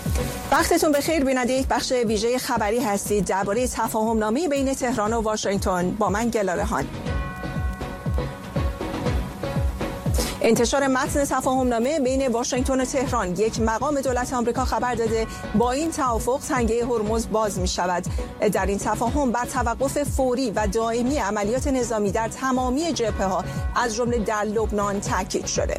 وقتتون بخیر بیننده یک بخش ویژه خبری هستید درباره تفاهم نامه بین تهران و واشنگتن. با من گلارهان. انتشار متن تفاهم نامه بین واشنگتن و تهران. یک مقام دولت آمریکا خبر داده با این توافق تنگه هرمز باز می شود. در این تفاهم بر توقف فوری و دائمی عملیات نظامی در تمامی جبهه‌ها از جمله در لبنان تاکید شده.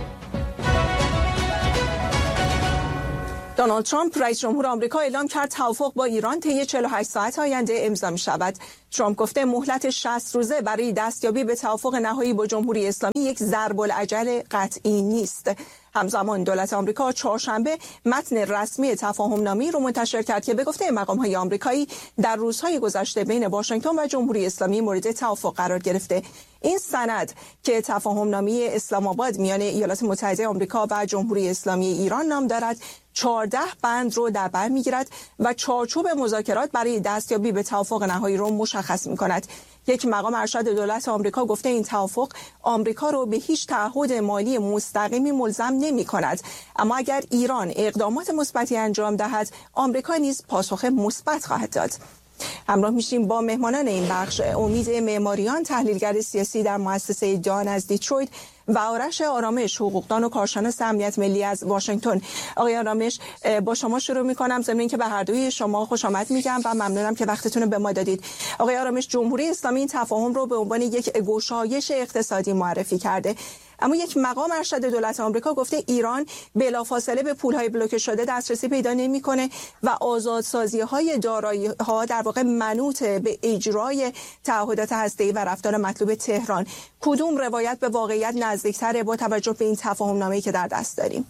دونالد ترامپ رئیس جمهور آمریکا اعلام کرد توافق با ایران طی 48 ساعت آینده امضا می شود. ترامپ گفته مهلت 60 روزه برای دستیابی به توافق نهایی با جمهوری اسلامی یک ضرب الاجل قطعی نیست. همزمان دولت آمریکا چهارشنبه متن رسمی تفاهم نامه‌ای رو منتشر کرد که به گفته مقام‌های آمریکایی در روزهای گذشته بین واشنگتن و جمهوری اسلامی مورد توافق قرار گرفته. این سند که تفاهم نامه اسلام آباد میان ایالات متحده آمریکا و جمهوری اسلامی ایران نام دارد 14 بند رو در بر میگیرد و چارچوب مذاکرات برای دستیابی به توافق نهایی رو مشخص می‌کند. یک مقام ارشد دولت آمریکا گفته این توافق آمریکا رو به هیچ تعهد مالی مستقیمی ملزم نمی‌کند، اما اگر ایران اقدامات مثبتی انجام دهد آمریکا نیز پاسخ مثبت خواهد داد. همراه میشیم با مهمانان این بخش: امید معماریان، تحلیلگر سیاسی در مؤسسه دان از دیترویت، و آرش آرامش، حقوقدان و کارشناس امنیت ملی از واشنگتن. آقای آرامش، با شما شروع می‌کنم، ضمن اینکه به هر دوی شما خوش آمد میگم و ممنونم که وقتتون رو به ما دادید. آقای آرامش، جمهوری اسلامی این تفاهم رو به عنوان یک گشایش اقتصادی معرفی کرده، اما یک مقام ارشد دولت آمریکا گفته ایران بلافاصله به پول‌های بلوکه شده دسترسی پیدا نمی‌کنه و آزادسازی‌های دارایی‌ها در واقع منوط به اجرای تعهدات هسته‌ای و رفتار مطلوب تهران. کدوم روایت به واقعیت نزدیک‌تره با توجه به این تفاهم نامه‌ای که در دست داریم؟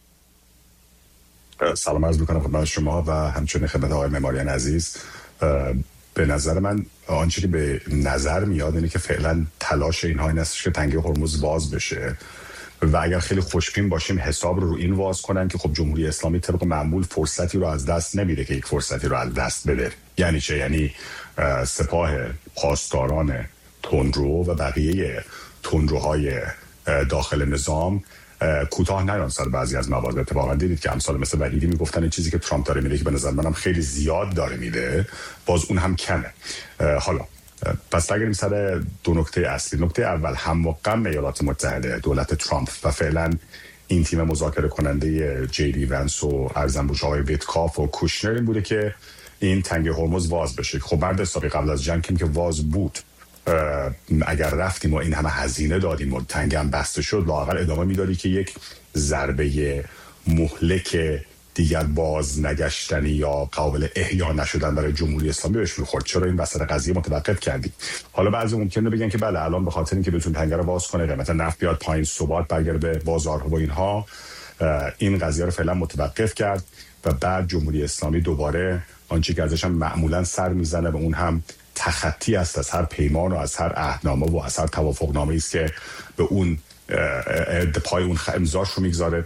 سلام عرض می‌کنم خدمت شما و همچنین خدمت آقای معماریان عزیز. به نظر من آنچه که به نظر میاد اینه که فعلا تلاش اینها این است که تنگه هرمز باز بشه و اگر خیلی خوشبین باشیم حساب رو این واز کنن که خب جمهوری اسلامی طبق معمول فرصتی رو از دست نمیده که یک فرصتی رو از دست بده. یعنی چه؟ یعنی سپاه پاسداران تندرو و بقیه تندروهای داخل نظام کوتاه نیان سر بعضی از موارد. اتفاقا دیدید که امثال مثل وحیدی میگفتن این چیزی که ترامپ داره میده که به نظر منم خیلی زیاد داره میده، باز اون هم کمه. حالا پس اگریم سر دو نکته اصلی. نکته اول، هم و غم ایالات متحده، دولت ترامپ و فعلا این تیم مذاکره کننده جی دی ونس و ارزنبوش های ویتکاف و کوشنر این بوده که این تنگه هرمز واز بشه. خب مرد حسابی قبل از جنگ که واز بود، اگر رفتیم و این همه هزینه دادیم و تنگ هم بسته شد، لااقل ادامه میدادی که یک ضربه مهلک دیگر باز نگشتنی یا قابل احیا نشدن برای جمهوری اسلامی بهش میخورد. چرا این وسط قضیه متوقف کردی؟ حالا بعضی ممکنه بگن که بله الان به خاطر اینکه بتون تنگه رو باز کنه، قیمت نفت بیاد پایین، ثبات برگرده به بازارها و اینها، این قضیه رو فعلا متوقف کرد و بعد جمهوری اسلامی دوباره آنچه که ازش هم معمولا سر میزنه و اون هم تخطی است از هر پیمان و از هر عهدنامه و از هر توافقنامه‌ای است که به اون پای اون امضاش رو میگذاره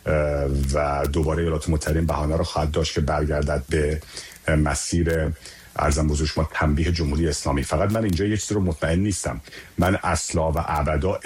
و دوباره ایالات متحده بهانه رو خواهد داشت که برگردد به مسیر ارزم بزرگ شما تنبیه جمهوری اسلامی. فقط من اینجا یک چیز رو مطمئن نیستم. من اصلا و ابدا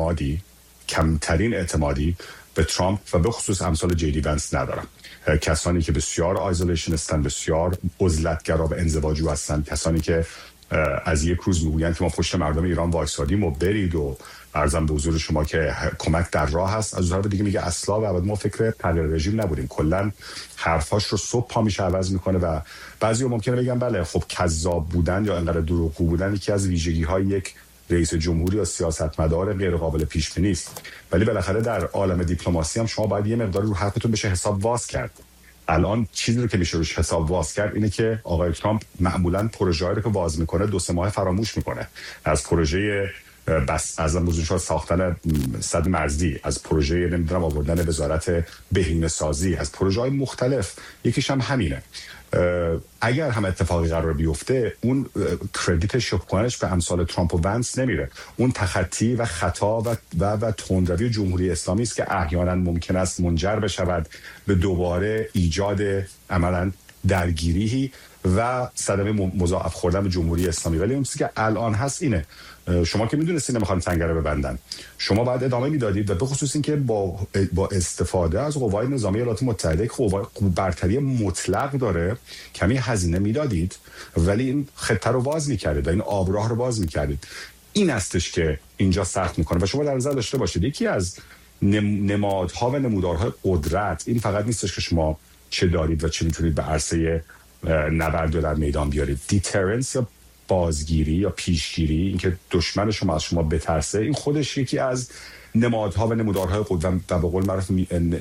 کمترین اعتمادی به ترامپ و به خصوص امثال جی دی ونس ندارم. کسانی که بسیار آیزولیشنستن، بسیار عزلتگرا و انزواجو هستن، کسانی که از یک روز میگویند که ما پشت مردم ایران وایسادیم و برید و عرضم به حضور شما که کمک در راه هست، از طرف دیگه میگه اصلا و ابد ما فکر تغییر رژیم نبودیم. کلا حرفاش رو صبح پا میشه عوض میکنه و بعضیا ممکنه بگن بله خب کذاب بودن یا انقدر دروغگو بودن یکی از ویژگی‌های یک رئیس جمهوری یا سیاستمدار غیر قابل پیش بینی است، ولی بالاخره در عالم دیپلماسی هم شما باید یه مقدار رو حرفتون بشه حساب واز کرد. الان چیزی رو که میشه روش حساب واز کرد اینه که آقای ترامپ معمولا پروژه‌ای رو که واز میکنه 2-3 ماه فراموش میکنه. از پروژه بس از موضوع ساختن سد مرزی، از پروژه نمیدونم آوردن وزارت بهینه‌سازی، از پروژه‌های مختلف، یکیش هم همینه. اگر هم اتفاقی قرار بیفته اون کردیت شبکنش به امثال ترامپ و ونس نمیره. اون تخطی و خطا و تندروی جمهوری اسلامی است که احیانا ممکن است منجر بشود به دوباره ایجاد عملا درگیری و صدمه مضاعف خوردن به جمهوری اسلامی. ولی اون چیزی که الان هست اینه، شما که میدونستین نمیخوان تنگره ببندن، شما باید ادامه میدادید و به خصوص این که با استفاده از قوای نظامی ایالات متحده که قوای برتری مطلق داره کمی هزینه میدادید ولی این خطه رو باز میکردید و این آبراه رو باز میکردید. این هستش که اینجا سخت میکنه. و شما در نظر داشته باشید یکی از نمادها و نمودارهای قدرت این فقط نیستش که شما چه دارید و چه میتونید به عرصه نبرد در میدان بیارید. دیترنس یا بازگیری یا پیشگیری، اینکه دشمن شما از شما بترسه، این خودش یکی از نمادها و نمودارهای قدرت و به قول معروف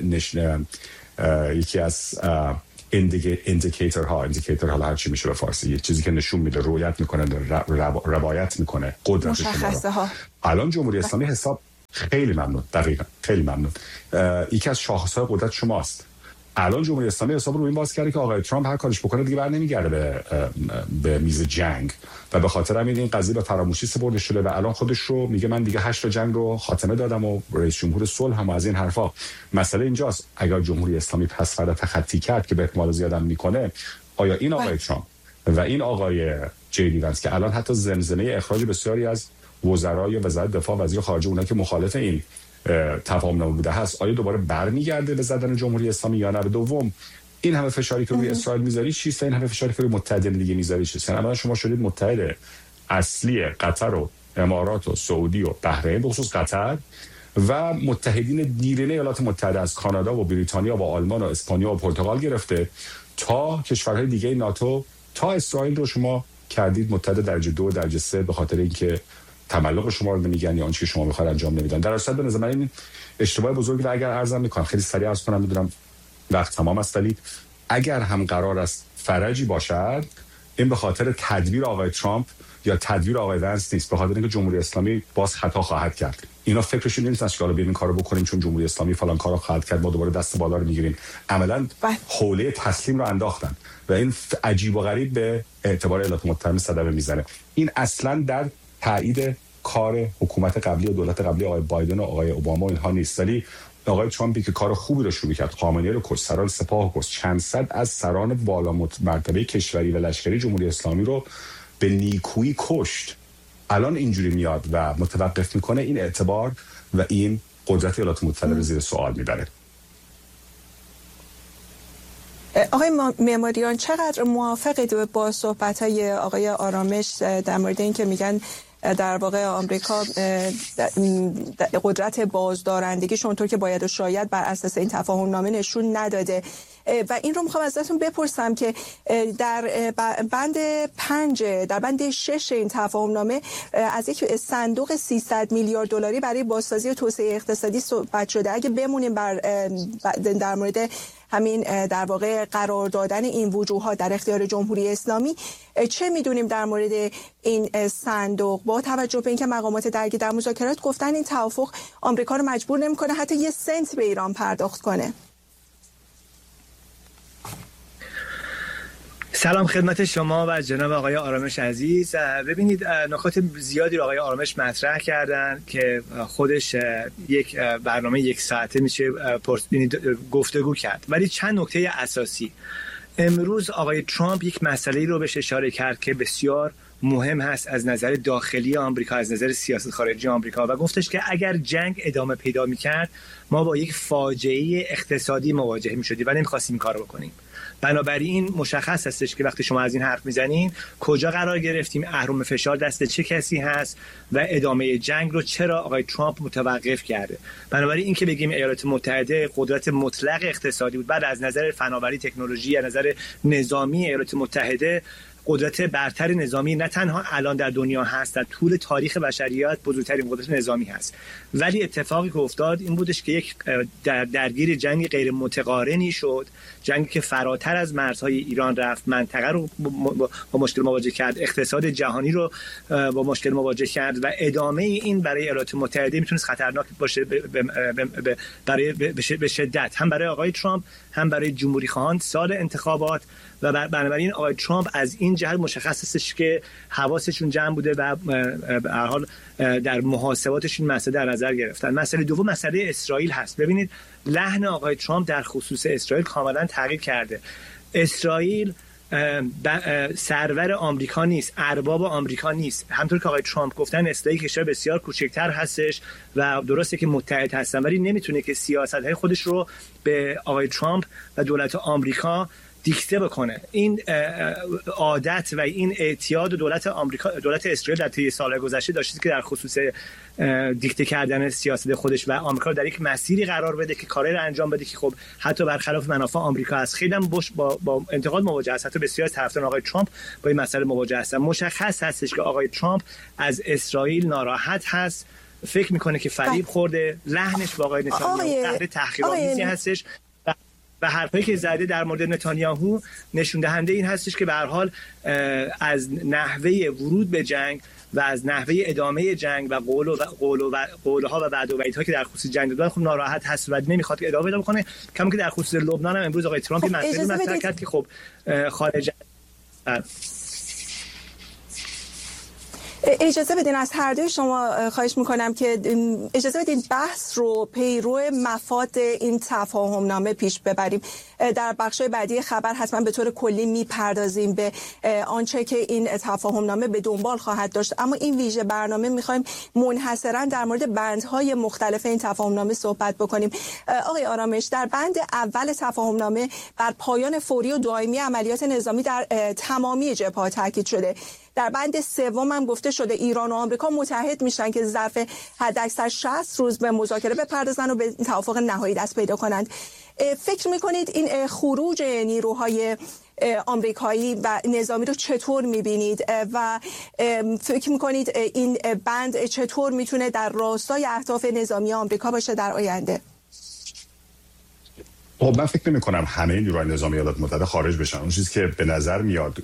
یکی از اندیکیتورها حالا هر چی میشه به فارسی، یک چیزی که نشون میده، رویت میکنه، روایت میکنه قدرت شما. الان جمهوری اسلامی حساب خیلی ممنون، دقیقاً خیلی ممنون، یکی از شاخص‌های قدرت شماست. الان جمهوری اسلامی حساب رو این باز کرده که آقای ترامپ هر کارش بکنه دیگه بر نمیگرده به میز جنگ و به خاطر همین این قضیه به فراموشی سپرده شده و الان خودش رو میگه من دیگه 8 تا جنگ رو خاتمه دادم و رئیس جمهور صلح هم از این حرفا. مسئله اینجاست اگر جمهوری اسلامی پس فردا تخطی کرد که به احتمال زیادم میکنه، آیا این آقای ترامپ و این آقای جی دی ونس که الان حتی زمزمه اخراج بسیاری از وزرای وزارت دفاع، وزیر خارجه، اونایی که مخالف این تفاهم بوده هست، آیا دوباره برمیگرده به زدن جمهوری اسلامی یا نه؟ دوم، این همه فشاری که روی اسرائیل میذاری چیست؟ این همه فشاری که روی متحدین دیگه میذاری چیست؟ الان شما شدید متحد اصلی قطر و امارات و سعودی و بحرین، به خصوص قطر، و متحدین دیرینه ایالات متحده از کانادا و بریتانیا و آلمان و اسپانیا و پرتغال گرفته تا کشورهای دیگه ناتو تا اسرائیل رو شما کردید متحد درجه 2 و درجه 3 به خاطر اینکه تملق شما رو نمیگن یا آنچه که شما میخواید انجام نمیدن. در اصل به نظر من این اشتباه بزرگی و اگر عرضم میکنم خیلی سریع عرض کنم، میدونم وقت تمام است، ولی اگر هم قرار است فرجی باشد این به خاطر تدبیر آقای ترامپ یا تدبیر آقای ونس نیست، به خاطر اینکه جمهوری اسلامی باز خطا خواهد کرد. اینا فکرشون نیست که حالا بیایم این کارو بکنیم چون جمهوری اسلامی فلان کارو خواهد کرد ما دوباره دست بالا رو میگیریم. عملاً حوله تسلیم رو انداختن و این عجیب و غریب به اعتبار ایالات متحده صدمه میزنه. این اصلاً در تایید کار حکومت قبلی و دولت قبلی آقای بایدن و آقای اوباما و اینها نیست، ولی آقای ترامپی که کار خوبی رو شروع کرد، خامنه‌ای رو کشت، سران سپاه کشت، چند صد از سران بالا مرتبه کشوری و لشکری جمهوری اسلامی رو به نیکویی کشت، الان اینجوری میاد و متوقف میکنه، این اعتبار و این قدرت ایالات متحده رو زیر سوال میبره. آقای معماریان چقدر موافقید با صحبت‌های آقای آرامش در مورد این که میگن در واقع آمریکا قدرت بازدارندگیش اونطور که باید و شاید بر اساس این تفاهم نامه نشون نداده؟ و این رو میخوام ازتون بپرسم که در بند 5 در بند 6 این تفاهم نامه از یک صندوق 300 میلیارد دلاری برای بازسازی و توسعه اقتصادی صحبت شده. اگه بمونیم در مورد همین در واقع قرار دادن این وجوهات در اختیار جمهوری اسلامی، چه میدونیم در مورد این صندوق با توجه به اینکه مقامات درگیر در مذاکرات گفتن این توافق آمریکا رو مجبور نمیکنه حتی 1 سنت به ایران پرداخت کنه؟ سلام خدمت شما و جناب آقای آرامش عزیز. ببینید نکات زیادی رو آقای آرامش مطرح کردن که خودش یک برنامه 1 ساعته میشه گفتگو کرد، ولی چند نکته اساسی. امروز آقای ترامپ یک مسئله رو بهش اشاره کرد که بسیار مهم هست از نظر داخلی آمریکا، از نظر سیاست خارجی آمریکا، و گفتش که اگر جنگ ادامه پیدا میکرد ما با یک فاجعه اقتصادی مواجه میشدیم و نمیخواستیم این کار رو بکنیم. بنابراین مشخص هستش که وقتی شما از این حرف میزنین کجا قرار گرفتیم، اهرم فشار دست چه کسی هست و ادامه جنگ رو چرا آقای ترامپ متوقف کرده. بنابراین این که بگیم ایالات متحده قدرت مطلق اقتصادی بود، بعد از نظر فناوری، تکنولوژی، از نظر نظامی ایالات متحده قدرت برتر نظامی نه تنها الان در دنیا هست، در طول تاریخ بشریت بزرگترین قدرت نظامی هست. ولی اتفاقی که افتاد این بودش که یک درگیر جنگ غیر متقارنی شد، جنگی که فراتر از مرزهای ایران رفت، منطقه رو با مشکل مواجه کرد، اقتصاد جهانی رو با مشکل مواجه کرد و ادامه این برای ایالات متحده میتونست خطرناک باشه به شدت، هم برای آقای ترامپ هم برای جمهوری خواهان سال انتخابات. و بنابراین آقای ترامپ از این جهت مشخص استش که حواسشون جمع بوده و به هر حال در محاسباتش این مسئله در نظر گرفتن. مسئله دوم مسئله اسرائیل هست. ببینید لحن آقای ترامپ در خصوص اسرائیل کاملا تغییر کرده. اسرائیل سرور آمریکا نیست، ارباب آمریکا نیست. همونطور که آقای ترامپ گفتن اسرائیل کشور بسیار کوچکتر هستش و درسته که متحد هستن، ولی نمیتونه که سیاست‌های خودش رو به آقای ترامپ و دولت آمریکا دیکته بکنه. این عادت و این اعتیاد دولت آمریکا، دولت اسرائیل در طی سال‌های گذشته داشته که در خصوص دیکته کردن سیاست خودش و آمریکا در یک مسیری قرار بده که کاری رو انجام بده که خب حتی برخلاف منافع آمریکا است. خیلی هم با انتقاد مواجه است. حتی بسیار طرفداران آقای ترامپ با این مسئله مواجه هستن. مشخص هستش که آقای ترامپ از اسرائیل ناراحت هست، فکر میکنه که فریب خورده، لحنش با آقای نتانیاهو تحقیرآمیزی هستش و حرفایی که زده در مورد نتانیاهو نشون دهنده این هستش که به هر حال از نحوه ورود به جنگ و از نحوه ادامه جنگ و قولها و وعده و وعیدها که در خصوص جنگ دادن خب ناراحت هست و نمیخواد که ادامه پیدا بکنه. کما که در خصوص لبنان هم امروز آقای ترامپ مطرح کرد که خب خارج اجازه بدین از هر دوی شما خواهش میکنم که اجازه بدین بحث رو پیرو مفاد این تفاهم نامه پیش ببریم. در بخش‌های بعدی خبر حتما به طور کلی میپردازیم به آنچه که این تفاهم نامه به دنبال خواهد داشت، اما این ویژه برنامه میخوایم منحصراً در مورد بندهای مختلف این تفاهم نامه صحبت بکنیم. آقای آرامش، در بند اول تفاهم نامه بر پایان فوری و دائمی عملیات نظامی در تمامی جبهه‌ها تاکید شده. در بند سوم هم گفته شده ایران و آمریکا متحد میشن که ظرف حداکثر 60 روز به مذاکره بپردازن و به توافق نهایی دست پیدا کنند. فکر میکنید این خروج نیروهای آمریکایی و نظامی رو چطور میبینید و فکر میکنید این بند چطور میتونه در راستای اهداف نظامی آمریکا باشه در آینده؟ خب من فکر نمی‌کنم همه نیروهای نظامی ایالات متحده خارج بشن. اون چیزی که به نظر میاد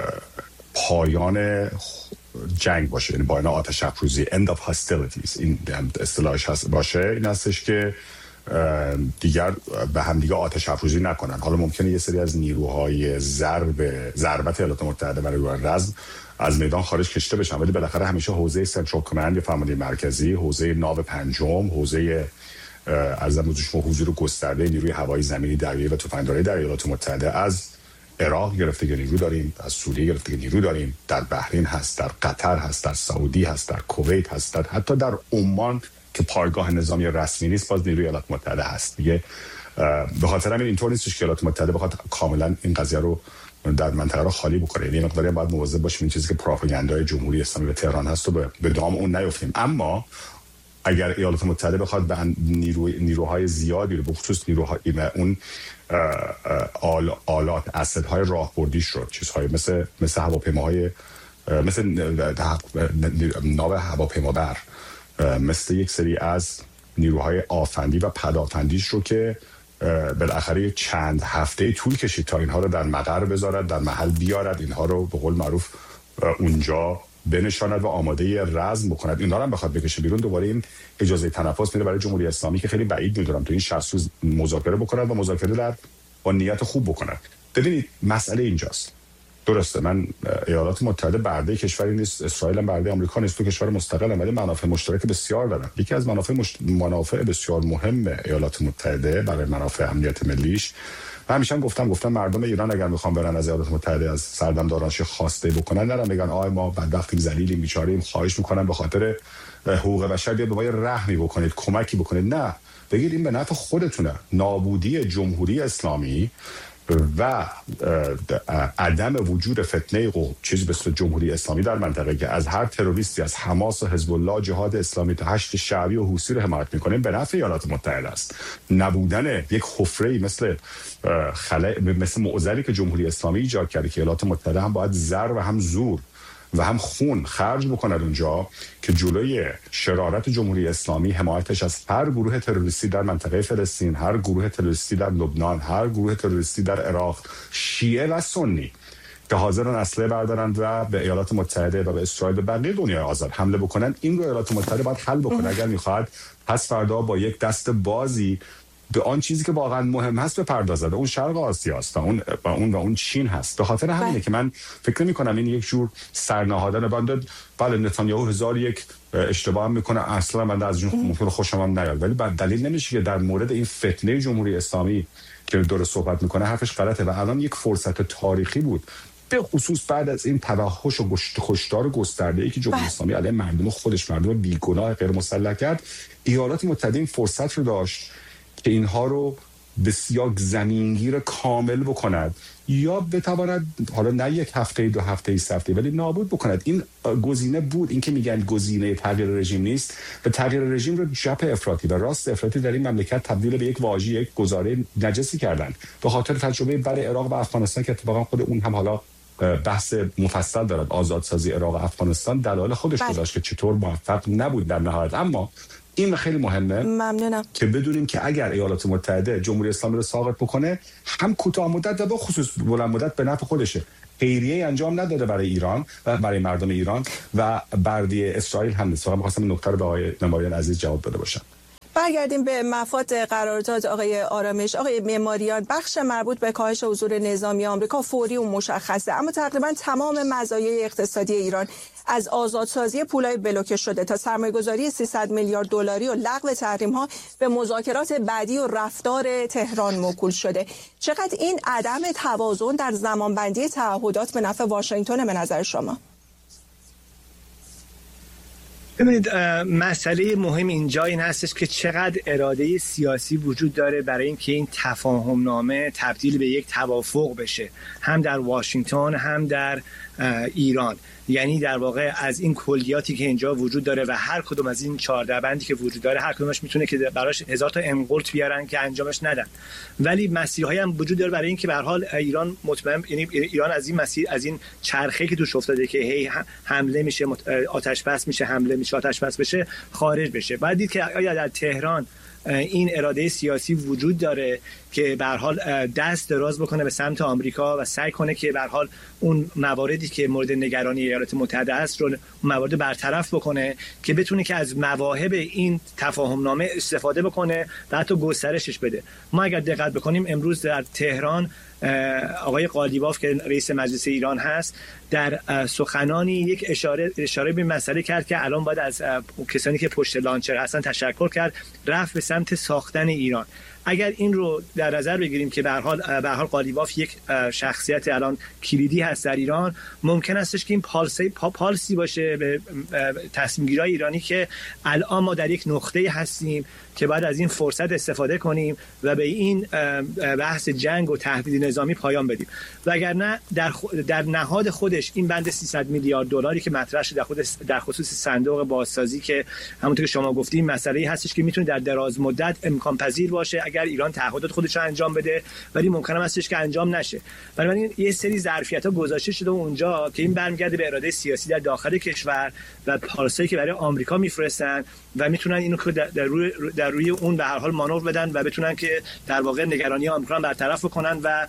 پایان جنگ باشه، یعنی پایان آتش افروزی، end of hostilities، این اصطلاحش هست باشه، این هستش که دیگر به هم دیگه آتش افروزی نکنن. حالا ممکنه یه سری از نیروهای ضربت ایالات متحده برای رزم از میدان خارج کشیده بشن، ولی بالاخره همیشه حوزه سنترال کماند یا فرماندهی مرکزی، حوزه ناو پنجم، حوزه ارزم شما حضور گسترده نیروی هوایی، زمینی، دریایی و تفنگداری در ایالات متحده از عراق گرفته که نیرو داریم، از سوریه گرفته که نیرو داریم، در بحرین هست، در قطر هست، در سعودی هست، در کویت هست، حتی در عمان که پایگاه نظامی رسمی نیست باز نیروی ایالات متحده هست. دیگه به خاطر همین اینطور نیستش که ایالات متحده بخواد کاملا این قضیه رو در منطقه رو خالی بکنه. یعنی مقداری باید مواظب باشیم این چیزی که پروپاگاندای جمهوری اسلامی به تهران هست و به دام اون نیفتیم. اما اگر ایالات متحده بخواد به نیروهای زیادی رو به خصوص نیروهای اون آلات اسدهای راهبردیش رو، چیزهای مثل هواپیماهای، مثل ناو هواپیمابر، مثل یک سری از نیروهای آفندی و پدافندیش رو که بالاخره چند هفته طول کشید تا اینها رو در مقر بذارد، در محل بیارد، اینها رو به قول معروف اونجا بنشاند و آماده رزم بکند، اینا رو هم بخواد بکشه بیرون، دوباره این اجازه تنفس میده برای جمهوری اسلامی که خیلی بعید میدونم تو این 60 روز مذاکره بکند و مذاکره با نیت خوب بکند. ببینید مسئله اینجاست. درسته من ایالات متحده برده کشوری نیست، اسرائیل هم برده آمریکا نیست، تو کشور مستقل، ولی منافع مشترک بسیار دارن. یکی از منافع بسیار مهم ایالات متحده برای منافع امنیت ملیش، من همیشه گفتم مردم ایران اگر میخوان برن از ایالات متحده از سردمدارانش خواسته بکنن، نرن بگن ما بدبختیم، ذلیلیم، بیچاره‌ایم، خواهش میکنم به خاطر حقوق بشر بیاد به ما رحمی بکنید، کمکی بکنید. نه، بگید این به نفع خودتونه. نابودی جمهوری اسلامی و عدم وجود فتنه چیزی مثل جمهوری اسلامی در منطقه که از هر تروریستی، از حماس و حزب الله، جهاد اسلامی تا هشت شعبی و حوثی رو حمایت میکنه، به نفع ایالات متحده است. نبودن یک حفره‌ای مثل معضلی که جمهوری اسلامی ایجاد کرده که ایالات متحده هم باید زر و هم زور و هم خون خرج بکند اونجا که جلوی شرارت جمهوری اسلامی، حمایتش از هر گروه تروریستی در منطقه فلسطین، هر گروه تروریستی در لبنان، هر گروه تروریستی در عراق، شیعه و سنی که حاضرن اسلحه بردارن و به ایالات متحده و به اسرائیل و بقیه دنیای آزاد حمله بکنن، این رو ایالات متحده باید حل بکنه اگر میخواد پس فردا با یک دست بازی به آن چیزی که واقعا مهم هست بپردازد. اون شرق آسیا است و اون چین هست. به خاطر همینه که من فکر نمی‌کنم این یک جور سرنهادن بنده. بله نتانیاهو 1001 اشتباه میکنه، اصلا من از اون ممکن خوشم هم نیاد، ولی بعد دلیل نمیشه که در مورد این فتنه جمهوری اسلامی که داره صحبت میکنه حرفش غلطه و الان یک فرصت تاریخی بود، به خصوص بعد از این توحش و کشتار گسترده‌ای که جمهوری اسلامی علیه مردم خودش، مردم بیگناه غیر مسلح کرد، ایالات متحده این فرصت رو داشت که اینها رو بسیار زمینگیر کامل بکند یا بتواند حالا نه یک هفته 2 هفته 3 هفته ولی نابود بکند. این گزینه بود. این که میگن گزینه تغییر رژیم نیست، به تغییر رژیم رو چپ افراطی و راست افراطی در این مملکت تبدیل به یک واژه، یک گزاره نجسی کردن به خاطر تجربه برای عراق و افغانستان که اتفاقا خود اون هم حالا بحث مفصل دارد. آزادسازی عراق و افغانستان دلایل خودش رو داشت که چطور موفق نبود در نهایت. اما این خیلی مهمه. ممنونم. که بدونیم که اگر ایالات متحده جمهوری اسلامی رو ساقط بکنه، هم کوتاه مدت و به خصوص بلند مدت به نفع خودشه. خیریه انجام نداده برای ایران و برای مردم ایران و بردی اسرائیل هم نیست. فقط می‌خواستم این نکته رو به آقای مماریان عزیز جواب داده باشم. برگردیم به مفاد قرارداد آقای آرامش. آقای معماریان، بخش مربوط به کاهش حضور نظامی آمریکا فوری و مشخصه، اما تقریبا تمام مزایای اقتصادی ایران از آزادسازی پولای بلوکه شده تا سرمایه‌گذاری 300 میلیارد دلاری و لغو تحریم‌ها به مذاکرات بعدی و رفتار تهران موکول شده. چقدر این عدم توازن در زمانبندی تعهدات به نفع واشنگتن به نظر شما؟ ببینید، مسئله مهم اینجا این هستش که چقدر اراده سیاسی وجود داره برای اینکه این تفاهم نامه تبدیل به یک توافق بشه، هم در واشنگتن هم در ایران. یعنی در واقع از این کلیاتی که اینجا وجود داره و هر کدوم از این 14 بندی که وجود داره، هر کدومش میتونه که براش 1000 تا انقلت بیارن که انجامش ندن، ولی مسیرهایی هم وجود داره برای اینکه به هر حال ایران مطمئن، یعنی ایران از این مسیر، از این چرخه‌ای که توش افتاده که هی حمله میشه آتش بس میشه، حمله میشه آتش بس بشه، خارج بشه. بعد دید که آیا در تهران این اراده سیاسی وجود داره که به هر حال دست دراز بکنه به سمت آمریکا و سعی کنه که به هر حال اون مواردی که مورد نگرانی ایالات متحده است رو موارد برطرف بکنه که بتونه که از مواهب این تفاهم نامه استفاده بکنه و حتی گسترشش بده. ما اگر دقت بکنیم امروز در تهران آقای قالیباف که رئیس مجلس ایران هست در سخنانی یک اشاره به مسئله کرد که الان باید از کسانی که پشت لانچر هستن تشکر کرد، رفت به سمت ساختن ایران. اگر این رو در نظر بگیریم که به هر حال قالیباف یک شخصیت الان کلیدی هست در ایران، ممکن استش که این پالسی باشه به تصمیم گیرای ایرانی که الان ما در یک نقطه هستیم که باید از این فرصت استفاده کنیم و به این بحث جنگ و تهدید نظامی پایان بدیم. وگرنه در نهاد خودش این بند 300 میلیارد دلاری که مطرح شده در خصوص صندوق بازسازی که همونطور که شما گفتیم مسئله‌ای هستش که میتونه در دراز مدت امکان پذیر باشه اگر ایران تعهدات خودش رو انجام بده، ولی ممکنه هستش که انجام نشه. بنابراین یه سری ظرفیت‌ها گذاشته شده اونجا که این برمیگرده به اراده سیاسی در داخل کشور و پالیسایی که برای آمریکا میفرستن و میتونن اینو که در روی اون به هر حال مانور بدن و بتونن که در واقع نگرانی آمریکا رو برطرف بکنن و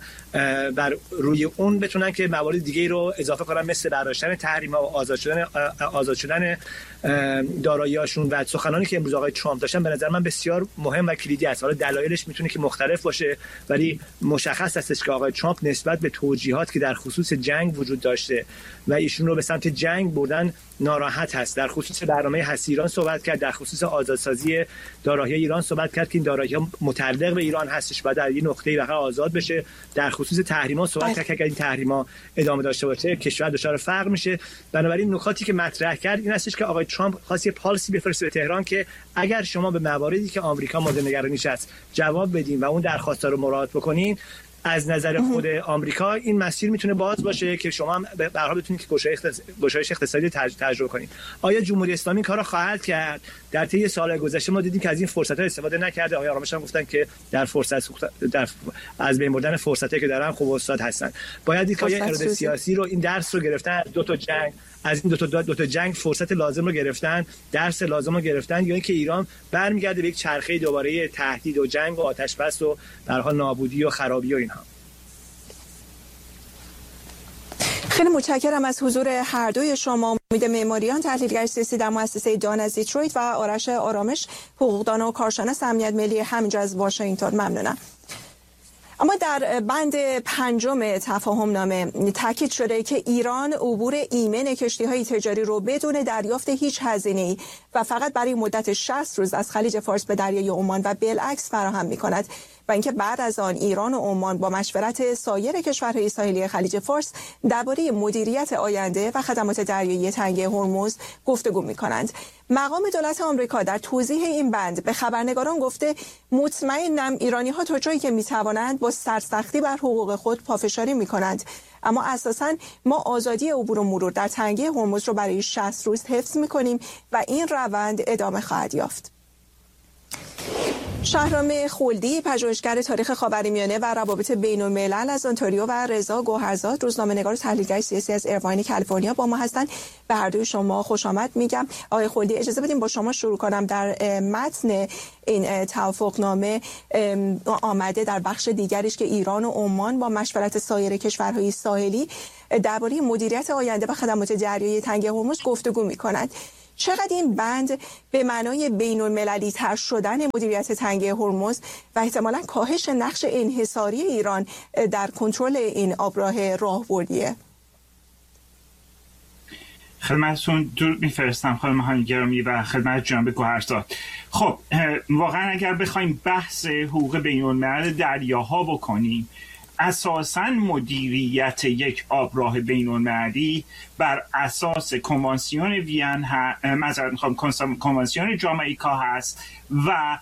بر روی اون بتونن که موارد دیگه رو اضافه کنن، مثل برداشتن تحریم‌ها و آزاد شدن دارایی‌هاشون. و سخنانی که امروز آقای ترامپ داشتن به نظر من بسیار مهم و کلیدی است. حالا دلایلش میتونه که مختلف باشه، ولی مشخص است که آقای ترامپ نسبت به توجیهات که در خصوص جنگ وجود داشته و ایشون رو به سمت جنگ بردن ناراحت هست. در خصوص برنامه هستی ایران صحبت کرد، در خصوص آزادسازی دارایی ایران صحبت کرد که این دارایی‌ها متعلق به ایران هستش و در این نقطه‌ای واقعا آزاد بشه. در خصوص تحریم‌ها صحبت کرد که اگر این تحریم‌ها ادامه داشته باشه کشور دچار فقر میشه. بنابراین نکاتی که مطرح کرد این هستش که آقای ترامپ خواست یه پالیسی بفرسته به تهران که اگر شما به مواردی که آمریکا مورد نگرانیش است جواب بدین و اون درخواست‌ها رو مراعات بکنین، از نظر خود آمریکا این مسیر میتونه باز باشه که شما هم به هر حال بتونید که گشایش اقتصادی تجربه کنید. آیا جمهوری اسلامی این کارو خواهد کرد؟ در طی سال گذشته ما دیدیم که از این فرصت‌ها استفاده نکرده. آقای آرامش هم گفتن که در از بین بردن فرصتایی که دارن خوب استاد هستن. باید دید که اراده سیاسی رو این درس رو گرفتن، دو تا جنگ از این دو تا جنگ فرصت لازم رو گرفتن، درس لازم رو گرفتن، یا اینکه ایران برمیگرده به یک چرخه دوباره تهدید و جنگ و آتش بس و در حال نابودی و خرابی و اینها. خیلی متشکرم از حضور هر دوی شما. امید معماریان، تحلیلگر سیاسی در مؤسسه دان از دیترویت، و آرش آرامش، حقوقدان و کارشناس امنیت ملی همینجا از واشنگتن. ممنونم. اما در بند 5 تفاهم نامه تاکید شده که ایران عبور ایمن کشتی‌های تجاری رو بدون دریافت هیچ هزینه‌ای و فقط برای مدت 60 روز از خلیج فارس به دریای عمان و بالعکس فراهم می‌کند. و اینکه بعد از آن ایران و عمان با مشورت سایر کشورهای ساحلی خلیج فارس درباره مدیریت آینده و خدمات دریایی تنگه هرمز گفتگو می‌کنند. مقام دولت آمریکا در توضیح این بند به خبرنگاران گفته مطمئنم ایرانی‌ها تا جایی که می‌توانند با سرسختی بر حقوق خود پافشاری می‌کنند، اما اساساً ما آزادی عبور و مرور در تنگه هرمز رو برای 60 روز حفظ می‌کنیم و این روند ادامه خواهد یافت. شهرام خلدی، پژوهشگر تاریخ خاورمیانه و روابط بین‌الملل از انتاریو و رضا گوهرزاد، روزنامه‌نگار و تحلیلگر سیاسی از ایرواین کالیفرنیا با ما هستند. به هر دوی شما خوش آمد میگم. آقای خلدی، اجازه بدیم با شما شروع کنم. در متن این توافقنامه آمده در بخش دیگریش که ایران و عمان با مشورت سایر کشورهای ساحلی درباره مدیریت آینده و خدمات دریایی تنگه هرمز گفتگو می‌کنند. چقدر این بند به معنای بین‌المللی تر شدن مدیریت تنگه هرمز و احتمالاً کاهش نقش انحصاری ایران در کنترل این آبراه راهبردیه؟ خدمتتون درود میفرستم خانم هانی گرامی و خدمت جناب گوهرزاد. خب واقعا اگر بخوایم بحث حقوق بین‌الملل دریاها بکنیم، اساساً مدیریت یک آبراه بین‌المللی بر اساس کنوانسیون وین کنوانسیون جامائیکا هست و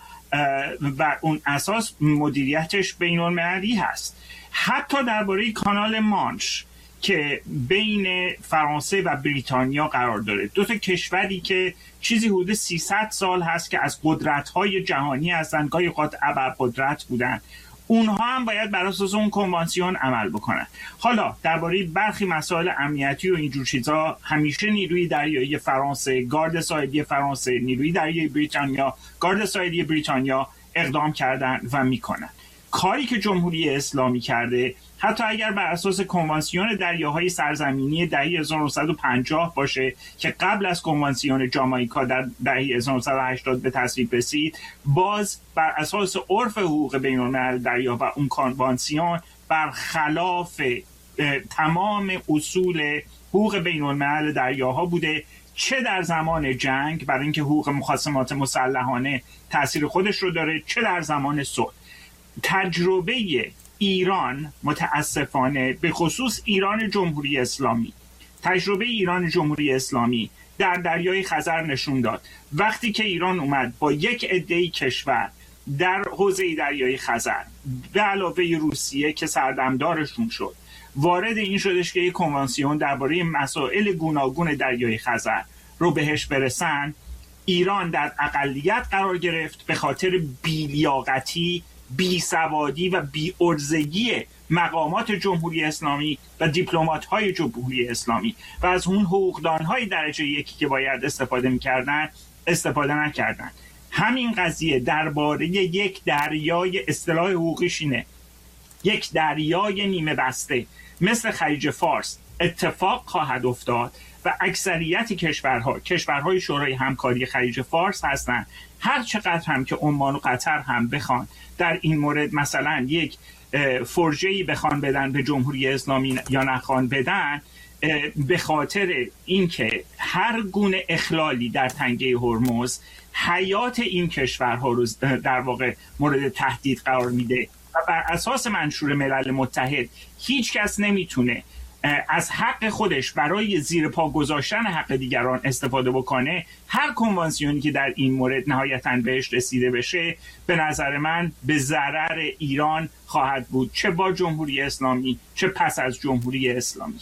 بر اون اساس مدیریتش بین‌المللی هست. حتی درباره کانال مانش که بین فرانسه و بریتانیا قرار داره، دو تا کشوری که چیزی حدود 300 سال هست که از قدرت‌های جهانی هستن، گاهی اوقات ابرقدرت بودن، اونها هم باید بر اساس اون کنوانسیون عمل بکنن. حالا درباره برخی مسائل امنیتی و اینجور چیزا همیشه نیروی دریایی فرانسه، گارد ساحلی فرانسه، نیروی دریایی بریتانیا، گارد ساحلی بریتانیا اقدام کردن و میکنن. کاری که جمهوری اسلامی کرده، حتی اگر بر اساس کنوانسیون دریاهای سرزمینی دهه 1950 باشه که قبل از کنوانسیون جامائیکا در دهه 1980 به تصویب رسید، باز بر اساس عرف حقوق بین‌الملل دریا و اون کنوانسیون برخلاف تمام اصول حقوق بین‌الملل دریاها بوده، چه در زمان جنگ برای اینکه حقوق مخاصمات مسلحانه تاثیر خودش رو داره، چه در زمان صلح. تجربه ایران متاسفانه، به خصوص ایران جمهوری اسلامی، تجربه ایران جمهوری اسلامی در دریای خزر نشون داد وقتی که ایران اومد با یک عده‌ای کشور در حوزه دریای خزر به علاوه روسیه که سردمدارشون شد، وارد این شدش که یک کنوانسیون درباره مسائل گوناگون دریای خزر رو بهش برسن، ایران در اقلیت قرار گرفت به خاطر بی‌لیاقتی، بی‌سوادی و بی‌عرضگی مقامات جمهوری اسلامی و دیپلمات‌های جمهوری اسلامی و از اون حقوقدان‌های درجه یکی که باید استفاده می‌کردن استفاده نکردن. همین قضیه درباره یک دریای، اصطلاح حقوقیش اینه، یک دریای نیمه بسته مثل خلیج فارس اتفاق خواهد افتاد و اکثریت کشورهای شورای همکاری خلیج فارس هستند. هر چقدر هم که عمان و قطر هم بخوان در این مورد مثلا یک فرجه‌ای بخوان بدن به جمهوری اسلامی یا نخوان بدن، به خاطر اینکه هر گونه اخلالی در تنگه هرمز حیات این کشورها رو در واقع مورد تهدید قرار میده و بر اساس منشور ملل متحد هیچ کس نمیتونه از حق خودش برای زیر پا گذاشتن حق دیگران استفاده بکنه. هر کنوانسیونی که در این مورد نهایتاً بهش رسیده بشه به نظر من به ضرر ایران خواهد بود، چه با جمهوری اسلامی چه پس از جمهوری اسلامی.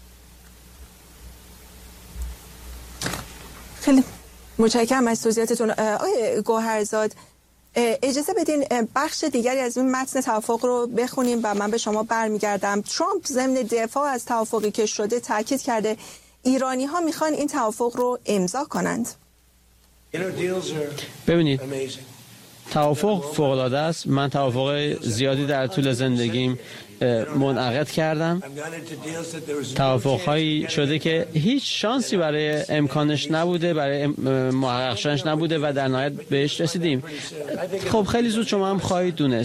خیلی متشکرم از توضیحاتتون. آقای گوهرزاد، اجازه بدین بخش دیگری از این متن توافق رو بخونیم و من به شما برمیگردم. ترامپ ضمن دفاع از توافقی که شده تاکید کرده ایرانی ها میخوان این توافق رو امضا کنند. ببینید، توافق فوق‌العاده است. من توافق زیادی در طول زندگیم منعقد کردم. توافق‌هایی شده که هیچ شانسی برای امکانش نبوده، برای محقق شدنش نبوده و در نهایت بهش رسیدیم. خب خیلی زود شما هم خواهید دونست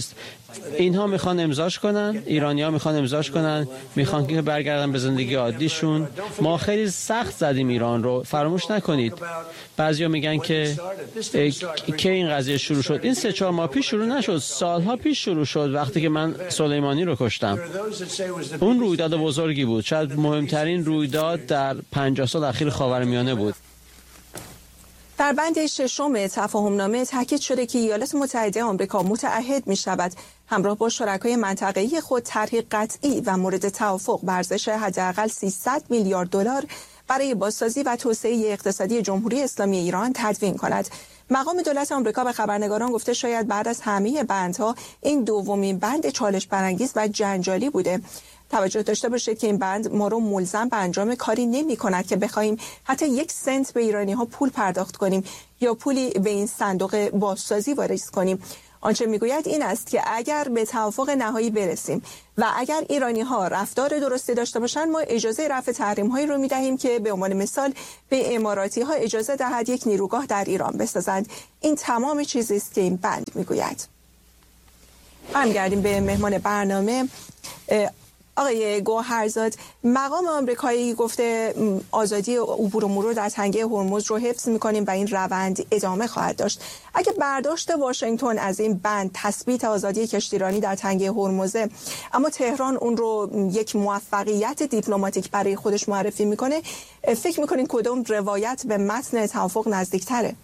اینها میخوان امضاش کنن، ایرانی‌ها میخوان امضاش کنن، میخوان که برگردن به زندگی عادیشون. ما خیلی سخت زدیم ایران رو، فراموش نکنید. بعضیا میگن که این قضیه شروع شد. این 3-4 ماه پیش شروع نشد، سالها پیش شروع شد، وقتی که من سلیمانی رو کشتم. اون رویداد بزرگی بود، شاید مهمترین رویداد در 50 سال اخیر خاورمیانه بود. در بند 6 تفاهمنامه تاکید شده که ایالات متحده آمریکا متعهد می شود همراه با شرکای منطقه‌ای خود طرحی قطعی و مورد توافق بر ارزش حداقل 300 میلیارد دلار برای بازسازی و توسعه اقتصادی جمهوری اسلامی ایران تدوین کند. مقام دولت آمریکا به خبرنگاران گفته شاید بعد از همه بندها این دومین بند چالش برانگیز و جنجالی بوده. توجه داشته باشید که این بند ما رو ملزم به انجام کاری نمی کند که بخوایم حتی 1 سنت به ایرانی ها پول پرداخت کنیم یا پولی به این صندوق بازسازی واریز کنیم. آنچه میگوید این است که اگر به توافق نهایی برسیم و اگر ایرانی ها رفتار درستی داشته باشند، ما اجازه رفع تحریم هایی رو میدهیم که به عنوان مثال به اماراتی ها اجازه دهد یک نیروگاه در ایران بسازند. این تمام چیزی است که این بند میگوید. برمیگردیم به مهمان برنامه. آقای گوهرزاد، مقام آمریکایی گفته آزادی عبور و مرور در تنگه هرمز رو حفظ می‌کنیم و این روند ادامه خواهد داشت. اگه برداشت واشنگتن از این بند تثبیت آزادی کشتیرانی در تنگه هرمز، اما تهران اون رو یک موفقیت دیپلماتیک برای خودش معرفی می‌کنه، فکر می‌کنین کدوم روایت به متن توافق نزدیک‌تره؟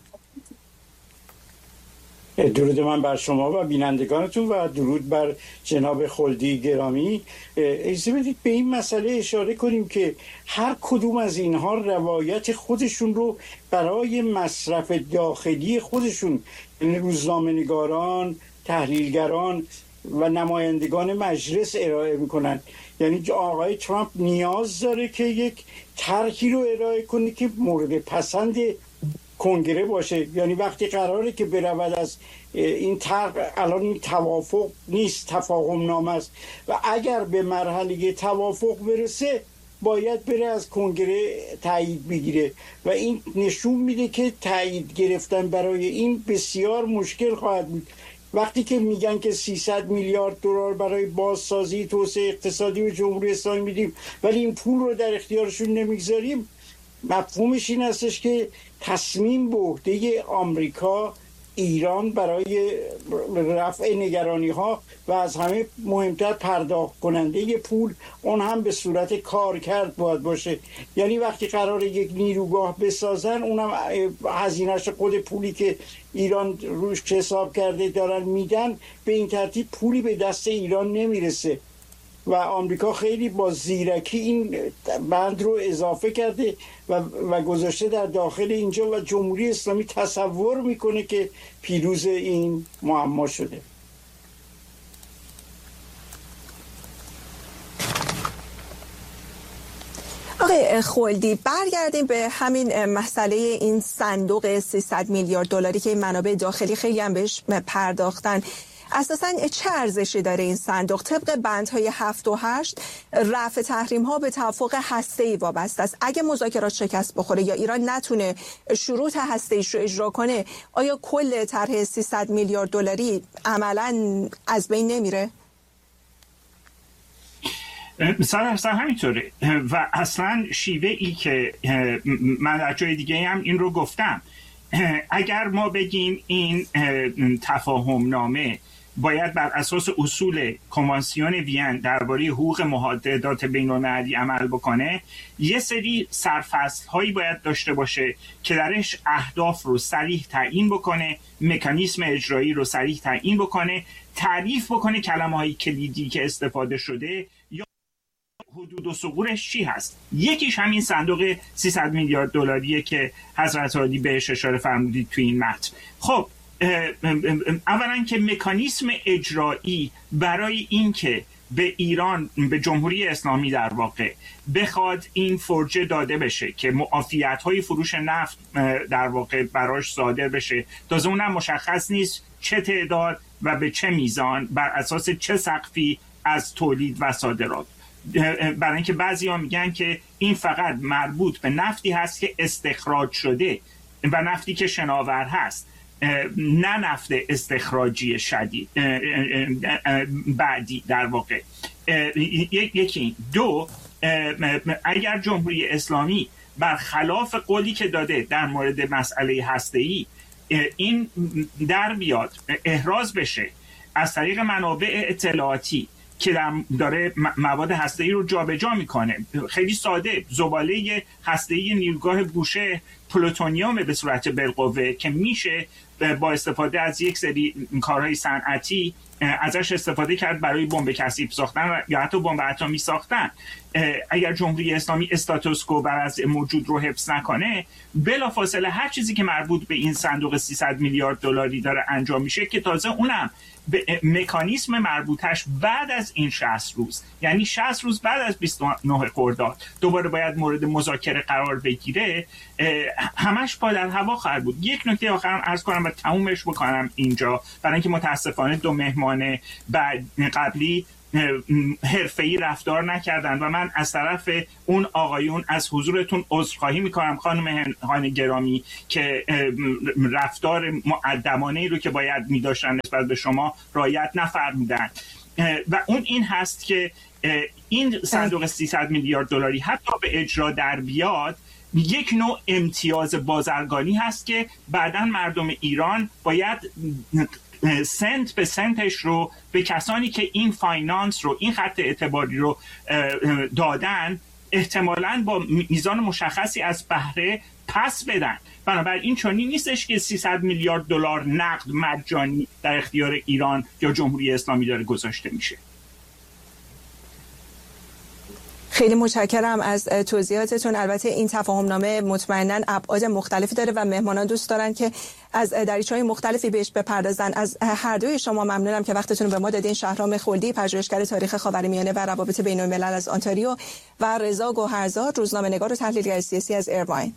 درود من بر شما و بینندگانتون و درود بر جناب خلدی گرامی. اجازه بدید به این مسئله اشاره کنیم که هر کدوم از اینها روایت خودشون رو برای مصرف داخلی خودشون، یعنی روزنامه‌نگاران، تحلیلگران و نمایندگان مجلس ارائه میکنن. یعنی آقای ترامپ نیاز داره که یک طرحی رو ارائه کنه که مورد پسند کنگره باشه. یعنی وقتی قراره که برود از این طرح، الان این توافق نیست، تفاهم نامه است و اگر به مرحله توافق برسه باید بره از کنگره تایید بگیره و این نشون میده که تایید گرفتن برای این بسیار مشکل خواهد بود. وقتی که میگن که 300 میلیارد دلار برای بازسازی توسعه اقتصادی به جمهوری اسلامی میدیم ولی این پول رو در اختیارشون نمیگذاریم، مفهومش این هستش که تصمیم به عهده آمریکا ایران برای رفع نگرانی ها و از همه مهمتر پرداخت کننده پول، اون هم به صورت کارکرد باید باشه. یعنی وقتی قرار یک نیروگاه بسازن، اونم هزینه‌اش خود پولی که ایران روش حساب کرده دارن میدن، به این ترتیب پولی به دست ایران نمیرسه و آمریکا خیلی با زیرکی این بند رو اضافه کرده و گذاشته در داخل اینجا و جمهوری اسلامی تصور میکنه که پیروز این معما شده. آقای خلدی، برگردیم به همین مسئله این صندوق 300 میلیارد دلاری که این منابع داخلی خیلی هم بهش پرداختن. اساساً چه ارزشی داره این صندوق؟ طبق بندهای 7 و 8 رفع تحریم ها به توافق هسته‌ای وابسته است. اگه مذاکرات شکست بخوره یا ایران نتونه شروط هسته‌ایش رو اجرا کنه، آیا کل طرح 300 میلیارد دلاری عملاً از بین نمیره؟ 100% همینطوره و اصلا شیوه ای که من در جای دیگه هم این رو گفتم، اگر ما بگیم این تفاهم نامه باید بر اساس اصول کنوانسیون وین درباره حقوق مهادات بین‌المللی عمل بکنه، یه سری سرفصل هایی باید داشته باشه که درش اهداف رو صریح تعیین بکنه، مکانیزم اجرایی رو صریح تعیین بکنه، تعریف بکنه کلمه های کلیدی که استفاده شده یا حدود و ثغورش چی هست. یکیش همین صندوق 300 میلیارد دلاریه که حضرت عالی بهش اشاره فرمودید تو این متن. خب اولا که مکانیزم اجرایی برای این که به ایران، به جمهوری اسلامی در واقع بخواد این فرجه داده بشه که معافیت‌های فروش نفت در واقع براش صادر بشه، تازه اونم مشخص نیست چه تعداد و به چه میزان، بر اساس چه سقفی از تولید و صادرات. برای اینکه بعضی ها میگن که این فقط مربوط به نفتی هست که استخراج شده و نفتی که شناور هست. نه نفت استخراجی شدید بعدی در واقع. یکی. دو، اگر جمهوری اسلامی برخلاف قولی که داده در مورد مسئله هسته‌ای این در بیاد، احراز بشه از طریق منابع اطلاعاتی که داره مواد هسته‌ای رو جابجا میکنه، خیلی ساده، زباله هسته‌ای نیروگاه بوشه پلوتونیوم به صورت بالقوه که میشه با استفاده از یک سری کارهای صنعتی ازش استفاده کرد برای بمب کثیف ساختن یا حتی بمب اتمی ساختن. اگر جمهوری اسلامی استاتوس کو بر از موجود رو حفظ نکنه، بلافاصله هر چیزی که مربوط به این صندوق 300 میلیارد دلاری داره انجام میشه که تازه اونم به مکانیسم مربوطش بعد از این 60 روز، یعنی 60 روز بعد از 29 خرداد دوباره باید مورد مذاکره قرار بگیره، همش پا در هوا خواهد بود. یک نکته آخرم عرض کنم و تمومش بکنم اینجا، برای اینکه متاسفانه دو مهمان قبلی حرفه‌ای رفتار نکردن و من از طرف اون آقایون از حضورتون عذرخواهی میکنم خانم گرامی که رفتار مؤدبانه‌ای رو که باید می‌داشتن نسبت به شما رعایت نفرمودن و اون این هست که این صندوق 300 میلیارد دلاری حتی به اجرا در بیاد، یک نوع امتیاز بازرگانی هست که بعداً مردم ایران باید سنت به سنتش رو به کسانی که این فاینانس رو، این خط اعتباری رو دادن، احتمالاً با میزان مشخصی از بهره پس بدن. بنابراین چنین نیستش که 300 میلیارد دلار نقد مجانی در اختیار ایران یا جمهوری اسلامی داره گذاشته میشه. خیلی متشکرم از توضیحاتتون. البته این تفاهمنامه مطمئناً ابعاد مختلفی داره و مهمانان دوست دارن که از دریچه‌های مختلفی بهش بپردازن. از هر دوی شما ممنونم که وقتتون رو به ما دادین. شهرام خلدی، پژوهشگر تاریخ خاورمیانه و روابط بین‌الملل از آنتاریو، و رضا گوهرزاد، روزنامه‌نگار و تحلیلگر سیاسی از ایرواین.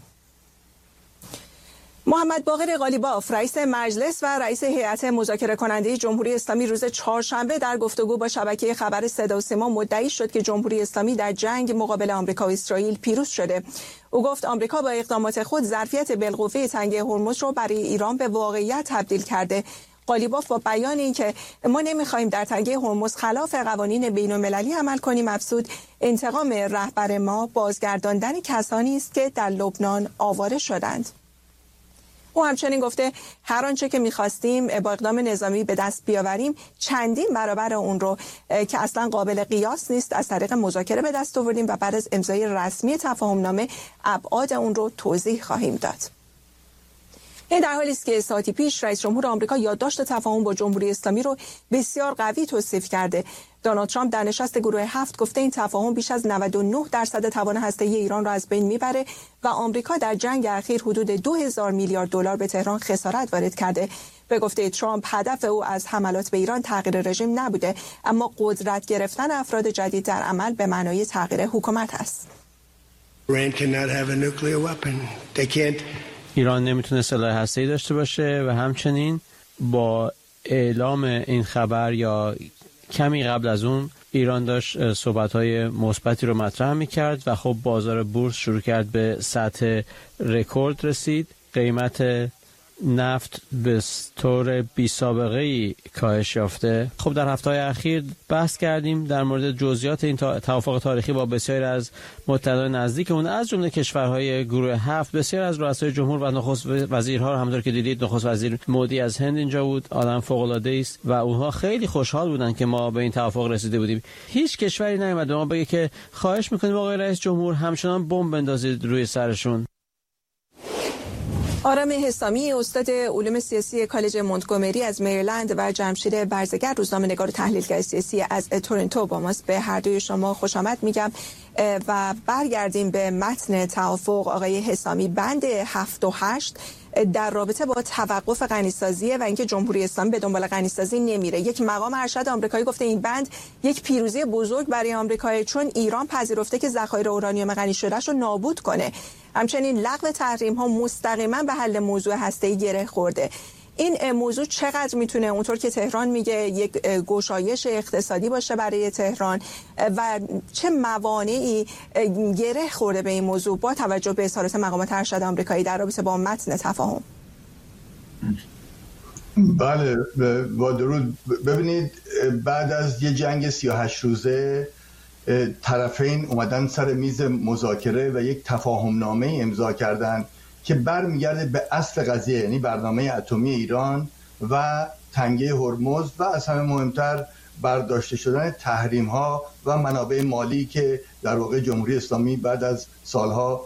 محمد باقر قالیباف، رئیس مجلس و رئیس هیئت مذاکره کننده جمهوری اسلامی، روز چهارشنبه در گفتگو با شبکه خبر صدا و سیما مدعی شد که جمهوری اسلامی در جنگ مقابل آمریکا و اسرائیل پیروز شده. او گفت آمریکا با اقدامات خود ظرفیت بالقوه تنگه هرمز رو برای ایران به واقعیت تبدیل کرده. قالیباف با بیان اینکه ما نمی‌خوایم در تنگه هرمز خلاف قوانین بین‌المللی عمل کنیم افزود انتقام رهبر ما بازگرداندن کسانی است که در لبنان آواره شدند. او همچنین گفته هر آنچه که می‌خواستیم با اقدام نظامی به دست بیاوریم چندین برابر اون رو که اصلا قابل قیاس نیست از طریق مذاکره به دست آوردیم و بعد از امضای رسمی تفاهمنامه ابعاد اون رو توضیح خواهیم داد. این در حالی است که ساعتی پیش رئیس جمهور آمریکا یادداشت تفاهم با جمهوری اسلامی رو بسیار قوی توصیف کرده. دونالد ترامپ در نشست گروه 7 گفته این تفاهم بیش از 99% توان هسته‌ای ایران را از بین میبره و آمریکا در جنگ اخیر حدود 2000 میلیارد دلار به تهران خسارت وارد کرده. به گفته ترامپ هدف او از حملات به ایران تغییر رژیم نبوده، اما قدرت گرفتن افراد جدید در عمل به معنای تغییر حکومت است. ایران نمیتونه سلاح هسته‌ای داشته باشه و همچنین با اعلام این خبر یا کمی قبل از اون ایران داشت صحبت‌های مثبتی رو مطرح می‌کرد و خب بازار بورس شروع کرد به سطح رکورد رسید. قیمت نفت به طور بی سابقه‌ای کاهش یافته. خب در هفته‌های اخیر بحث کردیم در مورد جزئیات این توافق تاریخی با بسیاری از متحدان نزدیک اون، از جمله کشورهای گروه 7. بسیار از رؤسای جمهور و نخست وزیرها، همونطور که دیدید نخست وزیر مودی از هند اینجا بود، آدم فوق‌العاده است و اونها خیلی خوشحال بودن که ما به این توافق رسیده بودیم. هیچ کشوری نیامد ما بگه که خواهش می‌کنیم آقای رئیس جمهور همچنان بمب بندازید روی سرشون. آرام حسامی، استاد علوم سیاسی کالج مونتگومری از مریلند و جمشید برزگر، روزنامه‌نگار و تحلیلگر سیاسی از تورنتو با ماست. به هر دوی شما خوش آمد میگم و برگردیم به متن توافق. آقای حسامی، بند 7 و 8 در رابطه با توقف غنیسازی و اینکه جمهوری اسلامی به دنبال غنیسازی نمیره. یک مقام ارشد آمریکایی گفته این بند یک پیروزی بزرگ برای آمریکا، چون ایران پذیرفته که ذخایر اورانیوم غنی شده‌اش رو نابود کنه. همچنین لغو تحریم‌ها مستقیما به حل موضوع هسته‌ای گره خورده. این موضوع چقدر میتونه اونطور که تهران میگه یک گشایش اقتصادی باشه برای تهران و چه موانعی گره خورده به این موضوع با توجه به اظهارات مقامات ارشد آمریکایی در رابطه با متن تفاهم؟ بله با درود. ببینید بعد از یه جنگ 38 روزه طرفین اومدن سر میز مذاکره و یک تفاهمنامه امضا کردن که برمیگرده به اصل قضیه، یعنی برنامه اتمی ایران و تنگه هرمز و از همه مهمتر برداشته شدن تحریم ها و منابع مالی که در واقع جمهوری اسلامی بعد از سالها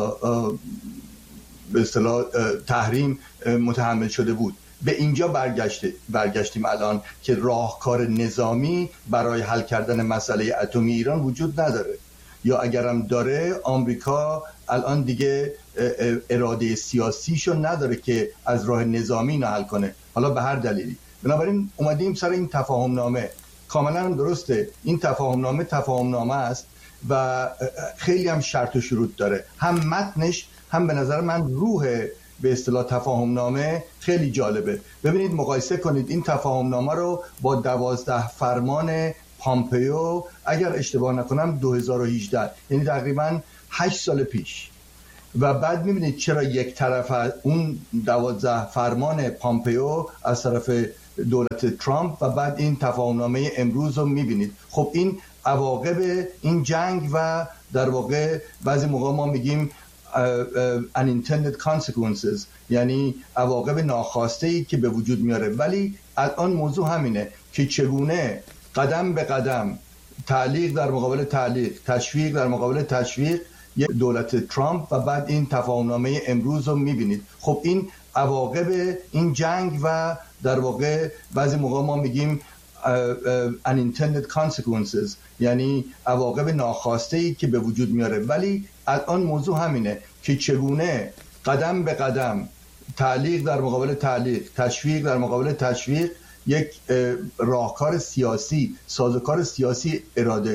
به اصطلاح تحریم متحمل شده بود. به اینجا برگشتیم الان که راهکار نظامی برای حل کردن مسئله اتمی ایران وجود نداره، یا اگرم داره آمریکا الان دیگه اراده سیاسیشو نداره که از راه نظامی اینو حل کنه، حالا به هر دلیلی. بنابراین اومدیم سر این تفاهمنامه. کاملا هم درسته، این تفاهمنامه است و خیلی هم شرط و شروط داره، هم متنش هم به نظر من روح به اصطلاح تفاهمنامه خیلی جالبه. ببینید مقایسه کنید این تفاهمنامه رو با 12 فرمان پامپئو، اگر اشتباه نکنم 2018، یعنی تقریبا 8 سال پیش. و بعد میبینید چرا یک طرف اون 12 فرمان پامپئو از طرف دولت ترامپ و بعد این تفاهمنامه امروز رو میبینید. خب این عواقب این جنگ و در واقع بعضی موقع ما میگیم unintended consequences، یعنی عواقب ناخواسته ای که به وجود میاره. ولی الان موضوع همینه که چگونه قدم به قدم، تعلیق در مقابل تعلیق، تشویق در مقابل تشویق، یک دولت ترامپ و بعد این تفاهمنامه امروز رو میبینید. خب این عواقب این جنگ و در واقع بعضی موقع ما میگیم unintended consequences، یعنی عواقب ناخواسته ای که به وجود میاره. ولی الان موضوع همینه که چگونه قدم به قدم، تعلیق در مقابل تعلیق، تشویق در مقابل تشویق، یک راهکار سیاسی، سازوکار سیاسی